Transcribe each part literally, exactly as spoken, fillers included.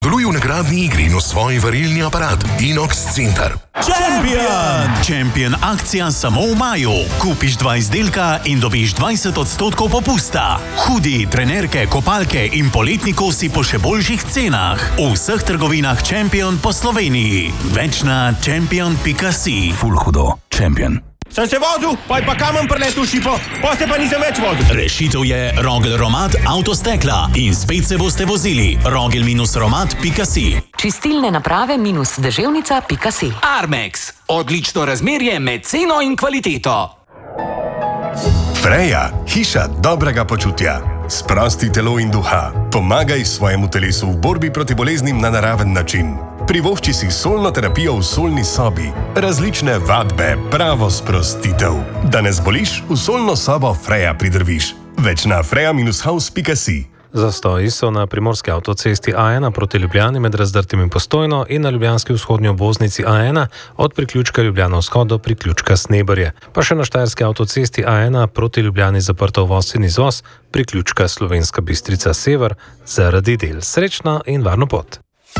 Deluj v nagradni igri in osvoji varilni aparat Inox Center. Champion! Champion akcija samo v maju. Kupiš dva izdelka in dobiš dvajset odstotkov popusta. Hudi, trenerke, kopalke in poletni kosi po še boljših cenah. V vseh trgovinah Champion po Sloveniji. Več na champion pika si. Ful hudo. Champion. Sem se vozil, pa je pa kamen preletel šipo, pa se pa nisem več vozil. Rešitev je Rogel Romat Avtostekla in spet se boste vozili. Rogel romat pika si. Čistilne naprave minus deževnica pika si. Armex. Odlično razmerje med ceno in kvaliteto. Freja, hiša dobrega počutja. Sprosti telo in duha. Pomagaj svojemu telesu v borbi proti boleznim na naraven način. Privošči si solno terapijo v solni sobi. Različne vadbe, pravo sprostitev. Da ne zboliš, v solno sobo Freja pridrviš. Več na freja house pika si. Zastoji so na primorski avtocesti A ena proti Ljubljani med Razdrtim in Postojno in na ljubljanski vzhodnji obvoznici A ena od priključka Ljubljana vzhod do priključka Sneberje. Pa še na štajerski avtocesti A ena proti Ljubljani zaprta uvoz in izvoz priključka Slovenska Bistrica sever zaradi del. Srečno in varno pot.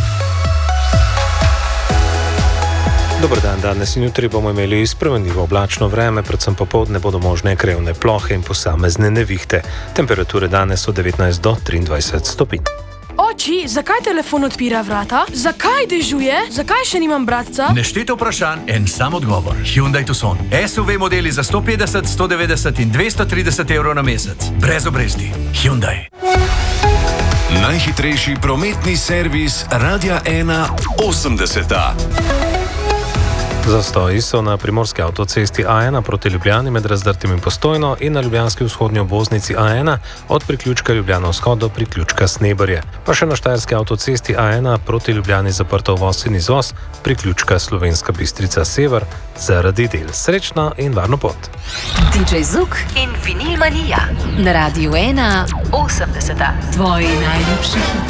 Dober dan, danes in jutri bomo imeli spremenljivo oblačno vreme, predvsem popoldne bodo možne krevne plohe in posamezne nevihte. Temperature danes od devetnajst do triindvajset stopinj. Oči, zakaj telefon odpira vrata? Zakaj dežuje? Zakaj še nimam bratca? Nešteto vprašanj, en sam odgovor. Hyundai Tucson. S U V modeli za sto petdeset, sto devetdeset in dvesto trideset evrov na mesec. Brez obresti. Hyundai. Najhitrejši prometni servis Radia ena osemdeseta. Zastoji so na primorski avtocesti A ena proti Ljubljani med Razdrtim in Postojno in na ljubljanski vzhodnji obvoznici A ena od priključka Ljubljana vzhod do priključka Sneberje. Pa še na štajerski avtocesti A ena proti Ljubljani zaprta uvoz in izvoz priključka Slovenska Bistrica sever zaradi del. Srečno in varno pot. D J Zouk in Vinil Manija na Radiu ena osemdeseta. Tvoji najljubši hiti.